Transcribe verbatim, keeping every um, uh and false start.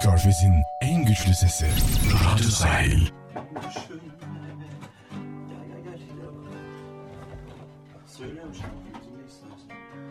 Körfez'in en güçlü sesi. Radyo Sahil. Gel gel gel. Söylüyorum şarkıyı, ne istersen.